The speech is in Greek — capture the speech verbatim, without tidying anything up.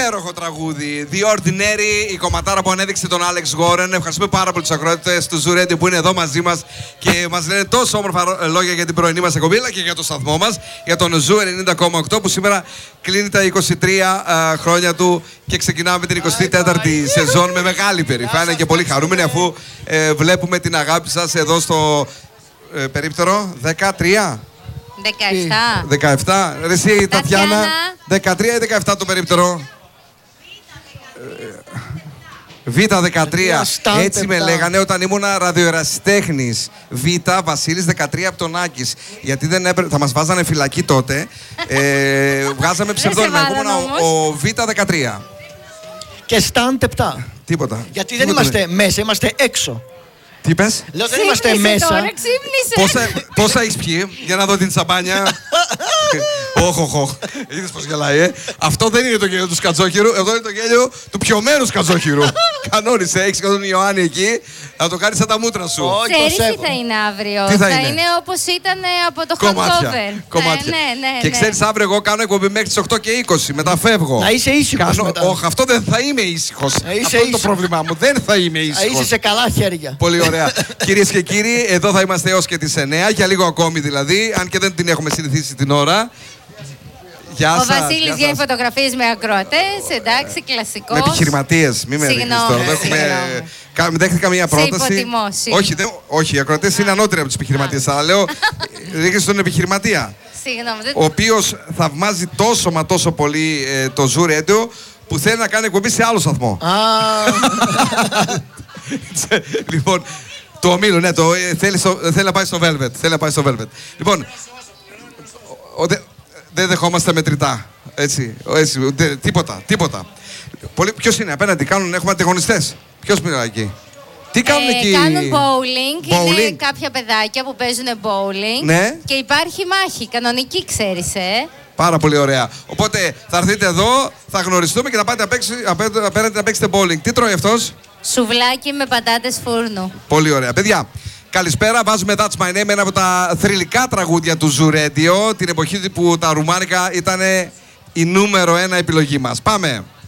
Υπέροχο τραγούδι. The Ordinary, η κομματάρα που ανέδειξε τον Άλεξ Γόρεν. Ευχαριστούμε πάρα πολύ τους ακροατές του Zoo Radio που είναι εδώ μαζί μας και μας λένε τόσο όμορφα λόγια για την πρωινή μας εκπομπή, αλλά και για το σταθμό μας, για τον Zoo ενενήντα κόμμα οκτώ που σήμερα κλείνει τα είκοσι τρία uh, χρόνια του και ξεκινάμε την εικοστή τέταρτη σεζόν με μεγάλη περηφάνεια και πολύ χαρούμενοι αφού uh, βλέπουμε την αγάπη σας εδώ στο uh, περίπτερο δεκατρία. δεκαεπτά. δεκαεπτά. Ρε εσύ η Τατιάνα. δεκατρία ή δεκαεπτά το περίπτερο. Β δεκατρία. Έτσι με λέγανε όταν ήμουνα ραδιοερασιτέχνης. Β Βασίλης δεκατρία από τον Άκης. Γιατί δεν έπρεπε, θα μας βάζανε φυλακή τότε. ε, βγάζαμε ψευδόνυμα. Εγώ ήμουνα ο, ο Β δεκατρία. Και Σταντ επτά. Τίποτα. Γιατί δεν είμαστε μέσα, είμαστε έξω. Τι είπες? Λέω δεν είμαστε μέσα. Τώρα, ξύπνησε. Πόσα, πόσα έχεις πιει για να δω την τσαμπάνια? Όχ, όχ, όχ. Είδες πως γελάει, ε. Αυτό δεν είναι το γέλιο του Σκατζόχυρου. Εδώ είναι το γέλιο του πιωμένου Σκατζόχυρου. Κανόνισε, έχεις και τον Ιωάννη εκεί. Θα το κάνεις σαν τα μούτρα σου. Ξέρεις τι θα είναι αύριο? Τι θα, θα είναι? είναι όπως ήταν από το Κομμάτια. Hangover. Κομμάτια. Ναι, ναι, ναι, και ναι. ξέρεις, αύριο εγώ κάνω εκπομπή μέχρι τις οκτώ και είκοσι. Μετά φεύγω. Να είσαι ήσυχος μετά. Όχι, αυτό δεν θα είμαι ήσυχος. Αυτό είναι το ήσυχος. πρόβλημά μου. Δεν θα είμαι Θα ήσυχος. είσαι σε καλά χέρια. Πολύ ωραία. Κυρίες και κύριοι, εδώ θα είμαστε έως και τις εννιά, για λίγο ακόμη δηλαδή, αν και δεν την έχουμε συνηθίσει την ώρα. Γεια Ο σας, Βασίλης γεια για σας. φωτογραφίες με ακροατές, εντάξει, κλασικός. Με επιχειρηματίες, μη με Συγγνώμη, ρίχνεις τώρα. Δέχομαι, συγγνώμη. κα- δέχτηκα μία Σε πρόταση. υποτιμώ, συγγνώμη. όχι, δεν, όχι, οι ακροατές είναι ανώτεροι από τους επιχειρηματίες. Αλλά λέω, ρίχνεις τον επιχειρηματία. Συγγνώμη, δεν... Ο οποίος θαυμάζει τόσο μα τόσο πολύ ε, το Zoo Radio που θέλει να κάνει εκπομπή σε άλλο σταθμό. Α, Λοιπόν, το ομίλου, ναι, το, ε, θέλει, στο- θέλει να πάει στο Velvet. Θέλει να πάει στο Velvet. Λοιπόν, ο- δε- δεν δεχόμαστε μετρητά. Έτσι, ο- έτσι ούτε- τίποτα, τίποτα. Πολύ, ποιος είναι απέναντι, κάνουν, έχουμε ανταγωνιστές. Ποιος μιλάει εκεί? Τι κάνουν Ε, εκεί? κάνουν bowling, είναι Bowling. κάποια παιδάκια που παίζουν bowling. Ναι. Και υπάρχει μάχη, κανονική ξέρεις, ε. Πάρα πολύ ωραία. Οπότε θα έρθετε εδώ, θα γνωριστούμε και θα πάτε απέξι- απέ- απέναντι να παίξετε bowling. Τι τρώει αυτός? Σουβλάκι με πατάτες φούρνου. Πολύ ωραία. Παιδιά, καλησπέρα. Βάζουμε That's My Name, ένα από τα θρυλικά τραγούδια του Zoo Radio, την εποχή που τα ρουμάνικα ήταν η νούμερο ένα επιλογή μας. Πάμε.